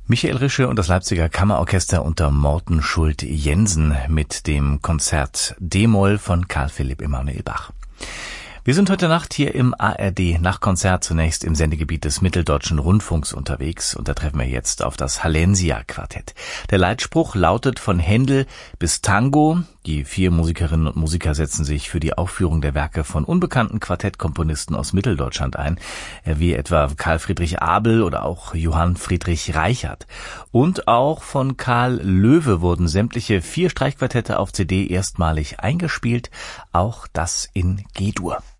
Michael Rische und das Leipziger Kammerorchester unter Morten Schult-Jensen mit dem Konzert D-Moll von Carl Philipp Emanuel Bach. Wir sind heute Nacht hier im ARD Nachtkonzert zunächst im Sendegebiet des Mitteldeutschen Rundfunks unterwegs und da treffen wir jetzt auf das Hallensia-Quartett. Der Leitspruch lautet von Händel bis Tango. Die 4 Musikerinnen und Musiker setzen sich für die Aufführung der Werke von unbekannten Quartettkomponisten aus Mitteldeutschland ein, wie etwa Karl Friedrich Abel oder auch Johann Friedrich Reichert. Und auch von Karl Löwe wurden sämtliche 4 Streichquartette auf CD erstmalig eingespielt, auch das in G-Dur.